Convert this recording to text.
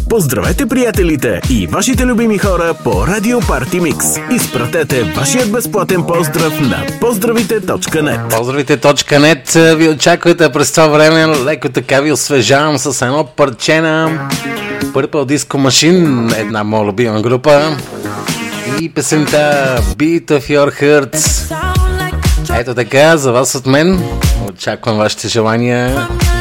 Поздравете приятелите и вашите любими хора по Радио Парти Микс. Изпратете вашият безплатен поздрав на поздравите.net. Поздравите.net ви очаквате през това време. Леко така ви освежавам с едно парче на Purple Disco Machine, една моя любима група, и песента Beat of Your Hearts. Ето така, за вас от мен. Очаквам вашите желания.